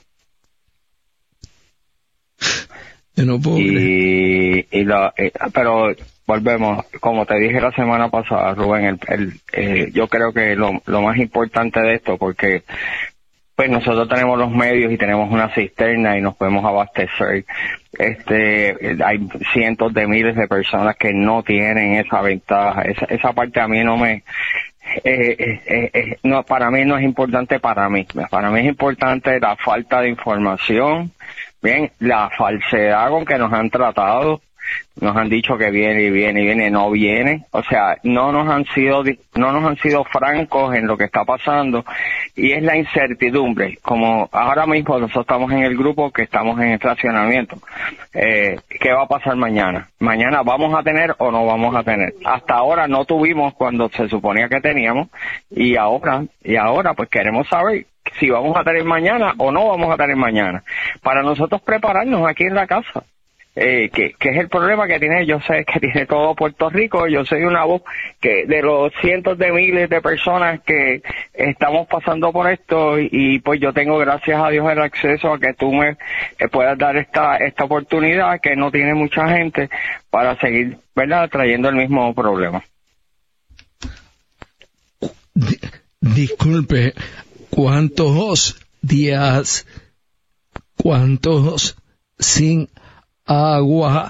Yo no puedo y, y la, eh, pero volvemos, como te dije la semana pasada, Rubén, el, el, eh, yo creo que lo, lo más importante de esto, porque pues nosotros tenemos los medios y tenemos una cisterna y nos podemos abastecer. Este, hay cientos de miles de personas que no tienen esa ventaja. Esa, esa parte a mí no me, eh, eh, eh, no, para mí no es importante para mí. Para mí es importante la falta de información, bien, la falsedad con que nos han tratado. nos han dicho que viene y viene y viene, no viene. O sea, no nos han sido, no nos han sido francos en lo que está pasando, y es la incertidumbre. Como ahora mismo nosotros estamos en el grupo que estamos en estacionamiento. Eh, ¿qué va a pasar mañana? Mañana vamos a tener o no vamos a tener. Hasta ahora no tuvimos cuando se suponía que teníamos, y ahora, y ahora pues queremos saber si vamos a tener mañana o no vamos a tener mañana, para nosotros prepararnos aquí en la casa. Eh, que, que es el problema que tiene, yo sé que tiene todo Puerto Rico. Yo soy una voz que de los cientos de miles de personas que estamos pasando por esto, y, y pues yo tengo, gracias a Dios, el acceso a que tú me eh, puedas dar esta esta oportunidad que no tiene mucha gente, para seguir, ¿verdad?, trayendo el mismo problema. D- disculpe, ¿cuántos días, cuántos sin agua?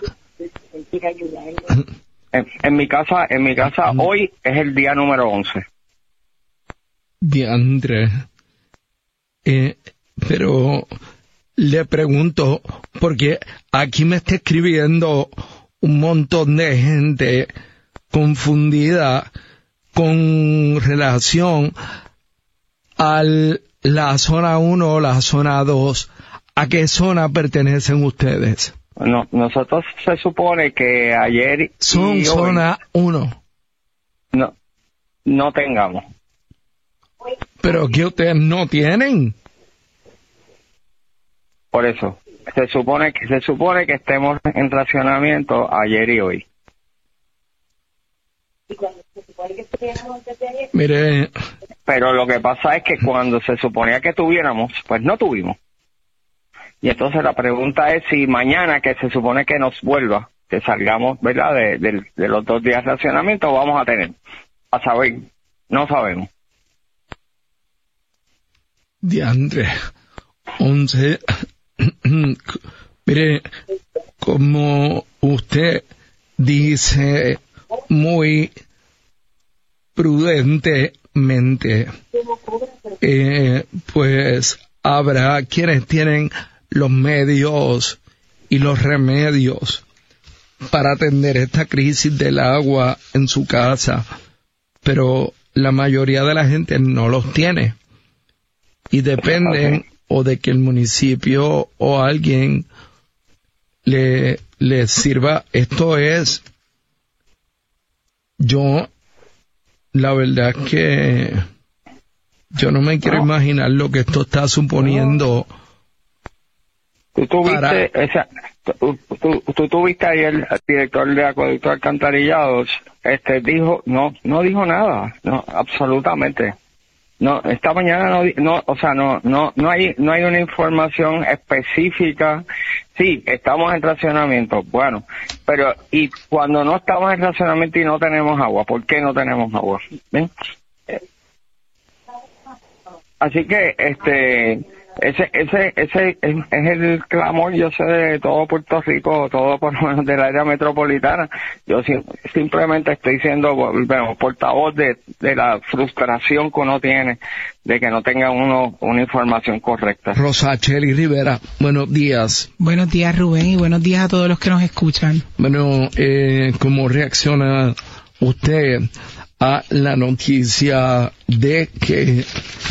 En, en mi casa, en mi casa hoy es el día número once. Diandre, eh, pero le pregunto, porque aquí me está escribiendo un montón de gente confundida con relación a la zona uno o la zona dos. ¿A qué zona pertenecen ustedes? No, nosotros se supone que ayer son y zona uno. No, no tengamos. Pero que ustedes no tienen. Por eso se supone que se supone que estemos en racionamiento ayer y hoy. Mire, pero lo que pasa es que cuando se suponía que tuviéramos, pues no tuvimos. Y entonces la pregunta es si mañana, que se supone que nos vuelva, que salgamos, ¿verdad?, de, de, de los dos días de racionamiento, vamos a tener. A saber, no sabemos. Diandre, once. Mire, como usted dice muy prudentemente, eh, pues habrá quienes tienen los medios y los remedios para atender esta crisis del agua en su casa, pero la mayoría de la gente no los tiene, y dependen okay. o de que el municipio o alguien le, le sirva. Esto es, yo, la verdad es que yo no me quiero no. imaginar lo que esto está suponiendo. No. Tú tuviste, para... esa, tú, tú, tú tuviste ayer el director de Acueducto Alcantarillados, este dijo, no, no dijo nada, no, absolutamente. No, esta mañana no, no, o sea, no, no, no hay, no hay una información específica. Sí, estamos en racionamiento, bueno, pero y cuando no estamos en racionamiento y no tenemos agua, ¿por qué no tenemos agua? ¿Ven? Así que, este, ese, ese, ese es, es el clamor, yo sé, de todo Puerto Rico, todo por lo menos del área metropolitana. Yo sim, simplemente estoy siendo, bueno, portavoz de, de la frustración que uno tiene de que no tenga uno una información correcta. Rosacheli Rivera, buenos días. Buenos días, Rubén, y buenos días a todos los que nos escuchan. Bueno, eh, ¿cómo reacciona usted a la noticia de que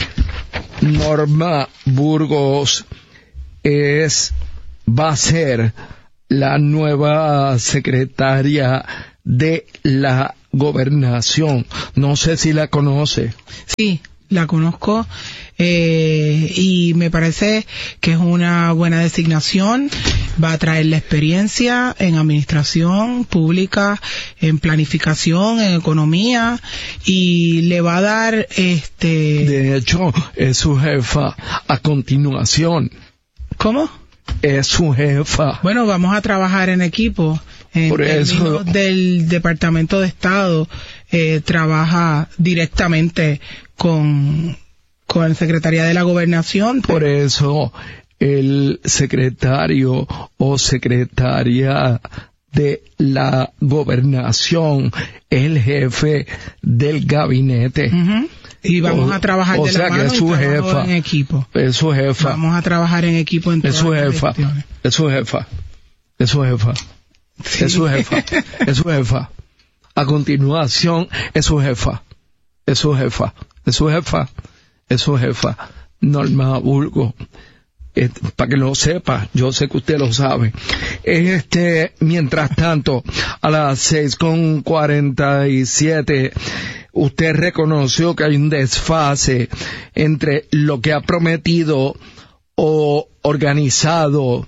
Norma Burgos es, va a ser la nueva secretaria de la Gobernación? No sé si la conoce. Sí, la conozco, eh, y me parece que es una buena designación. Va a traer la experiencia en administración pública, en planificación, en economía, y le va a dar este... De hecho, es su jefa a continuación. ¿Cómo? Es su jefa. Bueno, vamos a trabajar en equipo. En Por eso del Departamento de Estado, eh, trabaja directamente con, con la Secretaría de la Gobernación. Por eso el secretario o secretaria de la Gobernación es el jefe del gabinete. Uh-huh. Y vamos o, a trabajar de la mano que es su y jefa, en equipo. Es su jefa. Vamos a trabajar en equipo en todas es su jefa, las gestiones. Es su jefa. Es su jefa. Sí. Es su jefa, es su jefa. A continuación, es su jefa, es su jefa, es su jefa, es su jefa, Norma Burgos. Eh, para que lo sepa, yo sé que usted lo sabe. Este, mientras tanto, a las seis con cuarenta y siete, usted reconoció que hay un desfase entre lo que ha prometido o organizado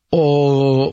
o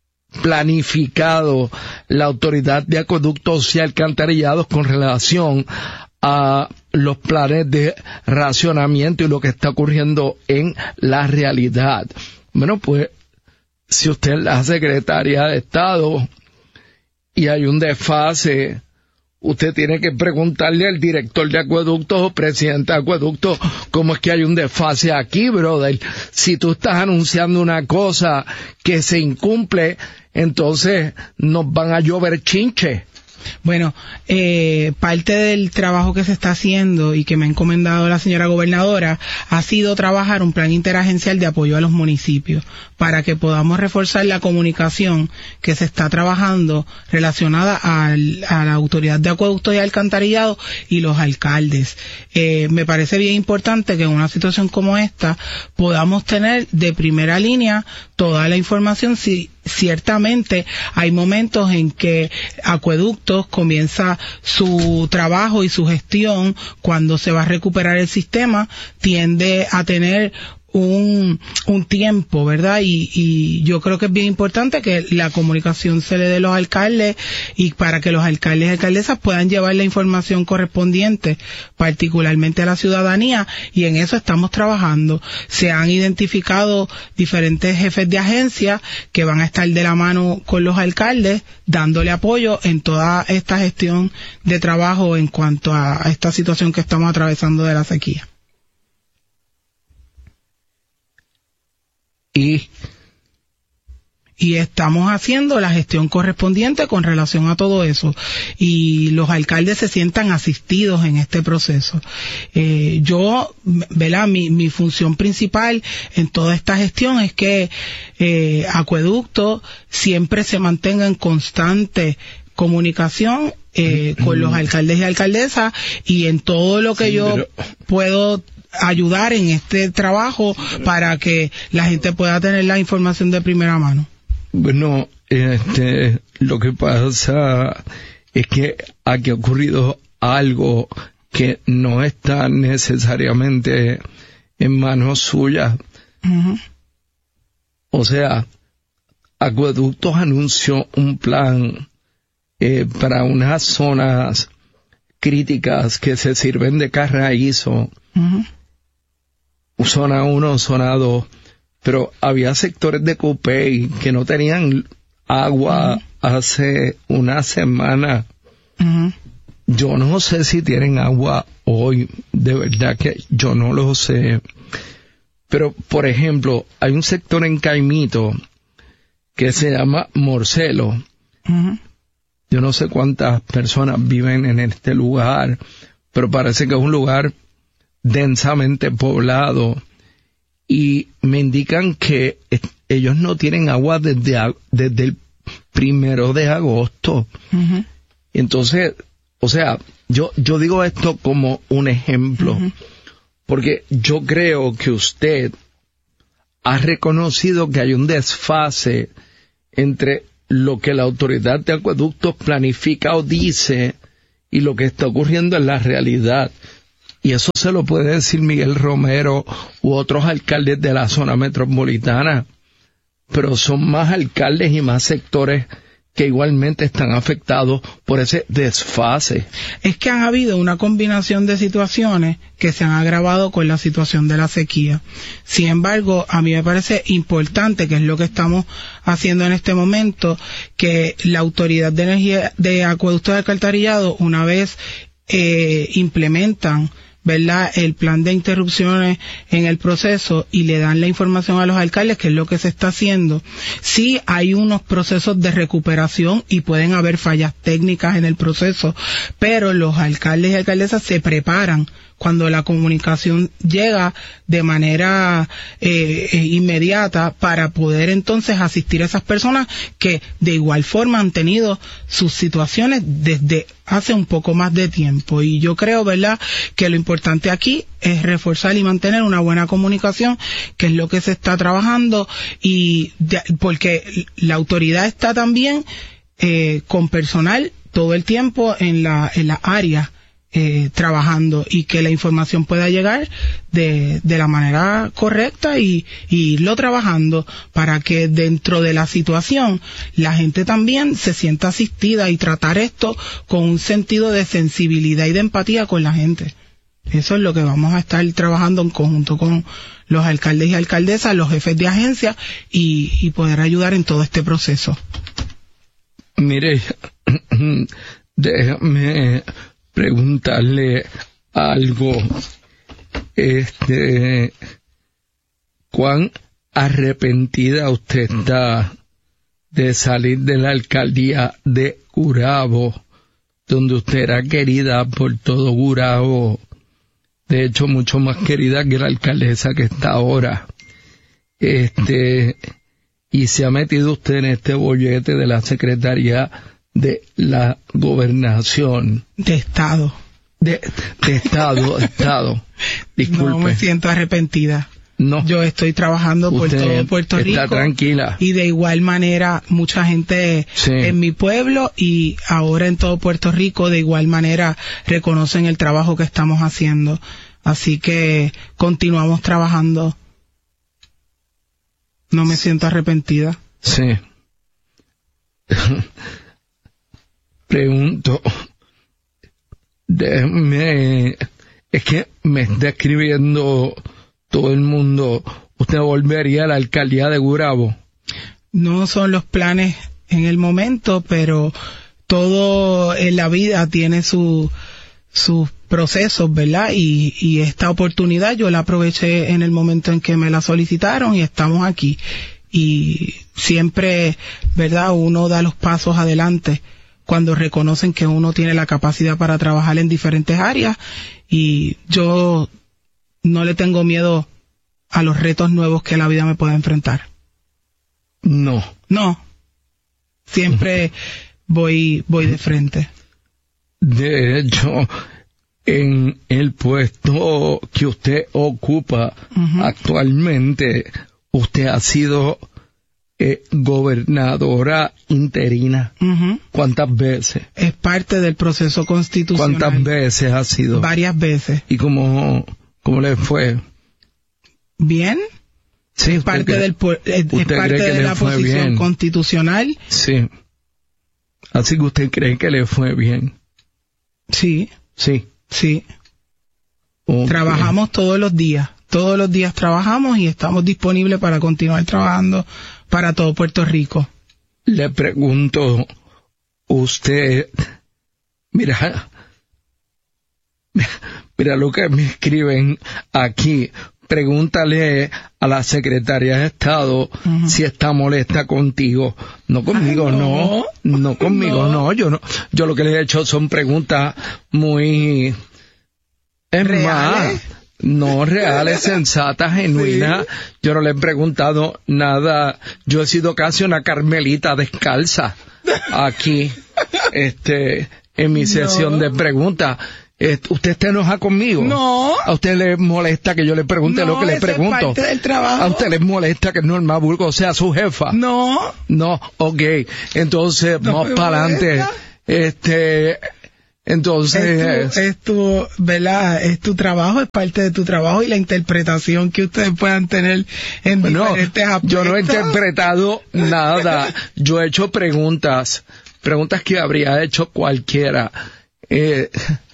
planificado la Autoridad de Acueductos y Alcantarillados con relación a los planes de racionamiento y lo que está ocurriendo en la realidad. Bueno, pues, si usted es la secretaria de Estado y hay un desfase, usted tiene que preguntarle al director de acueductos o presidente de acueductos cómo es que hay un desfase aquí, brother. Si tú estás anunciando una cosa que se incumple, entonces nos van a llover chinches. Bueno, eh, parte del trabajo que se está haciendo y que me ha encomendado la señora gobernadora ha sido trabajar un plan interagencial de apoyo a los municipios para que podamos reforzar la comunicación que se está trabajando relacionada al, a la Autoridad de Acueductos y Alcantarillado y los alcaldes. Eh, me parece bien importante que en una situación como esta podamos tener de primera línea toda la información. Si ciertamente hay momentos en que Acueductos comienza su trabajo y su gestión cuando se va a recuperar el sistema, tiende a tener un, un tiempo, ¿verdad? Y, y yo creo que es bien importante que la comunicación se le dé a los alcaldes y para que los alcaldes y alcaldesas puedan llevar la información correspondiente, particularmente a la ciudadanía, y en eso estamos trabajando. Se han identificado diferentes jefes de agencia que van a estar de la mano con los alcaldes, dándole apoyo en toda esta gestión de trabajo en cuanto a esta situación que estamos atravesando de la sequía. Y, y estamos haciendo la gestión correspondiente con relación a todo eso. Y los alcaldes se sientan asistidos en este proceso. Eh, yo, ¿verdad? Mi, mi función principal en toda esta gestión es que eh, Acueducto siempre se mantenga en constante comunicación eh, con los alcaldes y alcaldesas, y en todo lo que sí, yo pero... puedo ayudar en este trabajo para que la gente pueda tener la información de primera mano. Bueno, este, lo que pasa es que aquí ha ocurrido algo que no está necesariamente en manos suyas. Uh-huh. O sea, Acueductos anunció un plan eh, para unas zonas críticas que se sirven de carraízo. Uh-huh. Zona uno, zona dos, pero había sectores de Cupey que no tenían agua uh-huh. hace una semana. Uh-huh. Yo no sé si tienen agua hoy, de verdad que yo no lo sé. Pero, por ejemplo, hay un sector en Caimito que se llama Morcelo. Uh-huh. Yo no sé cuántas personas viven en este lugar, pero parece que es un lugar densamente poblado, y me indican que ellos no tienen agua desde, desde el primero de agosto. Uh-huh. Entonces, o sea, yo, yo digo esto como un ejemplo, uh-huh. porque yo creo que usted ha reconocido que hay un desfase entre lo que la Autoridad de Acueductos planifica o dice y lo que está ocurriendo en la realidad. Y eso se lo puede decir Miguel Romero u otros alcaldes de la zona metropolitana, pero son más alcaldes y más sectores que igualmente están afectados por ese desfase. Es que han habido una combinación de situaciones que se han agravado con la situación de la sequía. Sin embargo, a mí me parece importante, que es lo que estamos haciendo en este momento, que la Autoridad de Energía de Acueductos de Alcantarillado, una vez eh, implementan ¿verdad?, el plan de interrupciones en el proceso y le dan la información a los alcaldes, que es lo que se está haciendo. Sí hay unos procesos de recuperación y pueden haber fallas técnicas en el proceso, pero los alcaldes y alcaldesas se preparan cuando la comunicación llega de manera eh, eh, inmediata para poder entonces asistir a esas personas que de igual forma han tenido sus situaciones desde hace un poco más de tiempo. Y yo creo, ¿verdad?, que lo importante aquí es reforzar y mantener una buena comunicación, que es lo que se está trabajando, y de, porque la autoridad está también eh, con personal todo el tiempo en la en la área Eh, trabajando, y que la información pueda llegar de, de la manera correcta y, y irlo trabajando para que dentro de la situación la gente también se sienta asistida, y tratar esto con un sentido de sensibilidad y de empatía con la gente. Eso es lo que vamos a estar trabajando en conjunto con los alcaldes y alcaldesas, los jefes de agencia, y, y poder ayudar en todo este proceso. Mire, déjame preguntarle algo. Este, ¿cuán arrepentida usted está de salir de la alcaldía de Gurabo, donde usted era querida por todo Gurabo? De hecho, mucho más querida que la alcaldesa que está ahora. Este, y se ha metido usted en este bollete de la Secretaría de la Gobernación. De Estado. De, de Estado, de Estado. Disculpe. No me siento arrepentida. No. Yo estoy trabajando por todo Puerto Rico. Está tranquila. Y de igual manera, mucha gente sí. en mi pueblo y ahora en todo Puerto Rico, de igual manera, reconocen el trabajo que estamos haciendo. Así que continuamos trabajando. No me siento arrepentida. Sí. Pregunto, déjeme, es que me está escribiendo todo el mundo, ¿usted volvería a la alcaldía de Gurabo? No son los planes en el momento, pero todo en la vida tiene su, sus procesos, ¿verdad? Y, y esta oportunidad yo la aproveché en el momento en que me la solicitaron y estamos aquí. Y siempre, ¿verdad?, uno da los pasos adelante cuando reconocen que uno tiene la capacidad para trabajar en diferentes áreas, y yo no le tengo miedo a los retos nuevos que la vida me puede enfrentar. No. No. Siempre voy, voy de frente. De hecho, en el puesto que usted ocupa uh-huh. actualmente, usted ha sido Eh, gobernadora interina. Uh-huh. ¿Cuántas veces? Es parte del proceso constitucional. ¿Cuántas veces ha sido? Varias veces. ¿Y cómo, cómo le fue? Bien. Sí, es parte, cree, del, es, es parte de la posición bien? constitucional. Sí. Así que usted cree que le fue bien. Sí. Sí. Sí. Okay. Trabajamos todos los días. Todos los días trabajamos y estamos disponibles para continuar trabajando para todo Puerto Rico. Le pregunto, usted, mira, mira lo que me escriben aquí. Pregúntale a la secretaria de Estado uh-huh. si está molesta contigo. No conmigo, Ay, no. no. No conmigo, no. no. Yo no. Yo lo que le he hecho son preguntas muy... Es ¿Reales? más, no reales, sensatas, genuinas. Sí. Yo no le he preguntado nada. Yo he sido casi una carmelita descalza aquí, este, en mi sesión no. de preguntas. ¿Usted está enoja conmigo? No. ¿A usted le molesta que yo le pregunte no, lo que le pregunto? Es parte del trabajo. ¿A usted le molesta que Norma Burgos sea su jefa? No. No, ok. Entonces, no vamos para adelante. Este... Entonces, es tu, es tu, ¿verdad? Es tu trabajo, es parte de tu trabajo y la interpretación que ustedes puedan tener en bueno, diferentes aspectos. Yo no he interpretado nada. Yo he hecho preguntas, preguntas que habría hecho cualquiera. Eh,